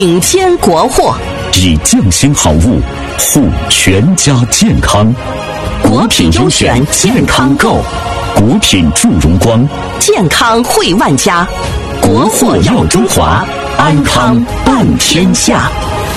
领先国货， 以匠心好物护全家健康。 国品优选健康购， 国品助荣光， 健康惠万家，国货耀中华，安康伴天下。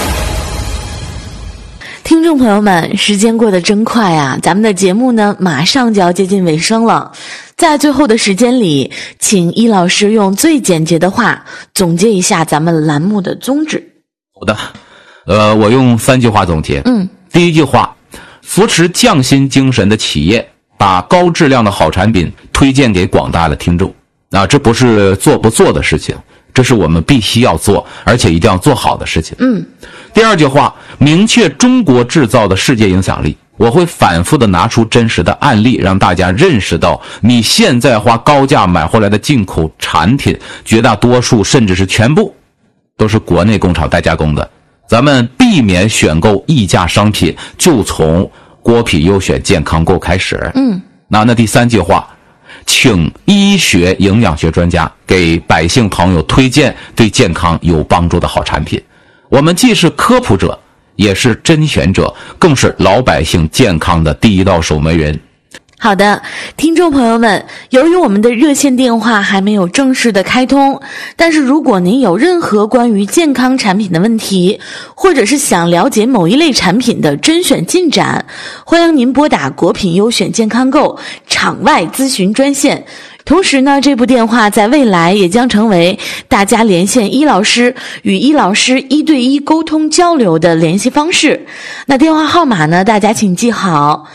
听众朋友们，时间过得真快啊，咱们的节目呢马上就要接近尾声了。在最后的时间里，请易老师用最简洁的话总结一下咱们栏目的宗旨。 好的，我用3句话总结。第一句话，扶持匠心精神的企业，把高质量的好产品推荐给广大的听众。这不是做不做的事情，这是我们必须要做，而且一定要做好的事情。第二句话，明确中国制造的世界影响力。我会反复的拿出真实的案例，让大家认识到，你现在花高价买回来的进口产品，绝大多数甚至是全部都是国内工厂代加工的。咱们避免选购溢价商品，就从国品优选健康购开始。那第3句话，请医学营养学专家给百姓朋友推荐对健康有帮助的好产品。我们既是科普者，也是甄选者，更是老百姓健康的第一道守门人。 好的，听众朋友们，由于我们的热线电话还没有正式的开通，但是如果您有任何关于健康产品的问题，或者是想了解某一类产品的甄选进展，欢迎您拨打国品优选健康购场外咨询专线。同时呢，这部电话在未来也将成为大家连线易老师与易老师1对1沟通交流的联系方式。那电话号码呢，大家请记好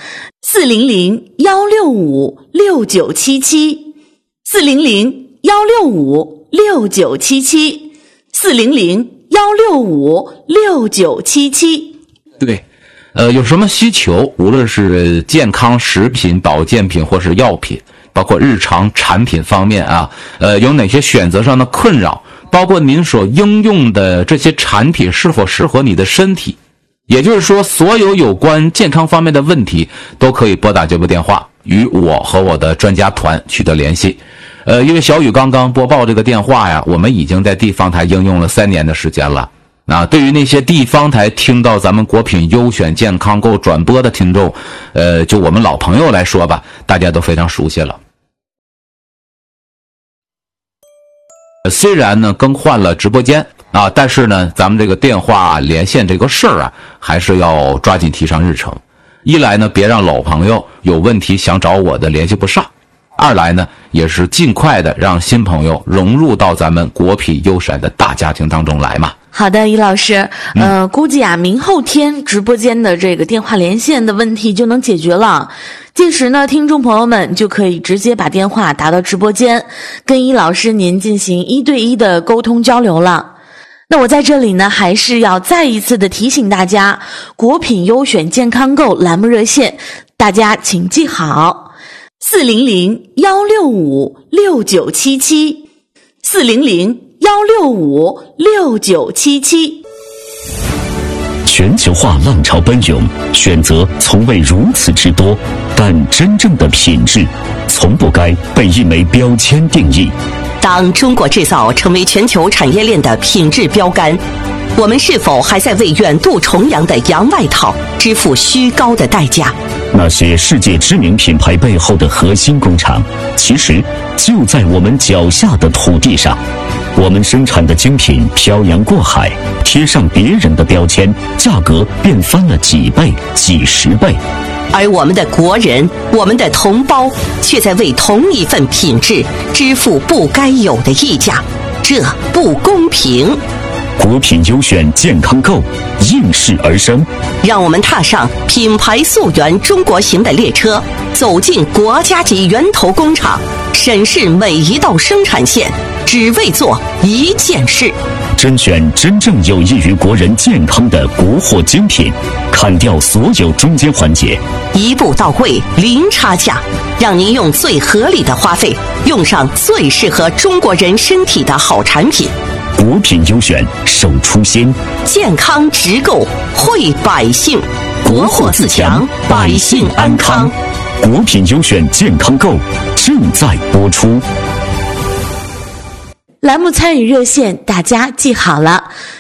：400-165-6977 400-165-6977 400-165-6977。 对，有什么需求，无论是健康食品、保健品或是药品，包括日常产品方面有哪些选择上的困扰，包括您所应用的这些产品是否适合你的身体，也就是说，所有有关健康方面的问题都可以拨打这部电话，与我和我的专家团取得联系。因为小雨刚刚播报这个电话呀，我们已经在地方台应用了3年的时间了。对于那些地方台听到咱们国品优选健康购转播的听众，就我们老朋友来说吧，大家都非常熟悉了。虽然呢更换了直播间但是呢咱们这个电话连线这个事儿还是要抓紧提上日程。一来呢别让老朋友有问题想找我的联系不上，二来呢也是尽快的让新朋友融入到咱们国品优选的大家庭当中来嘛。 好的，易老师，估计明后天直播间的这个电话连线的问题就能解决了。届时呢，听众朋友们就可以直接把电话打到直播间，跟易老师您进行1对1的沟通交流了。那我在这里呢，还是要再一次的提醒大家，国品优选健康购栏目热线，大家请记好：400-165-6977 400-165-6977。 全球化浪潮奔涌，选择从未如此之多，但真正的品质从不该被一枚标签定义。 当中国制造成为全球产业链的品质标杆，我们是否还在为远渡重洋的洋外套支付虚高的代价？ 那些世界知名品牌背后的核心工厂，其实就在我们脚下的土地上。我们生产的精品漂洋过海，贴上别人的标签，价格便翻了几倍、几十倍。 而我们的国人，我们的同胞，却在为同一份品质支付不该有的溢价，这不公平。 国品优选健康购应势而生， 让我们踏上品牌溯源中国行的列车，走进国家级源头工厂，审视每一道生产线，只为做一件事。 甄选真正有益于国人健康的国货精品，砍掉所有中间环节， 一步到位，零差价，让您用最合理的花费，用上最适合中国人身体的好产品。 国品优选，守初心， 健康直购，惠百姓，国货自强，百姓安康。 国品优选健康购正在播出。 栏目参与热线，大家记好了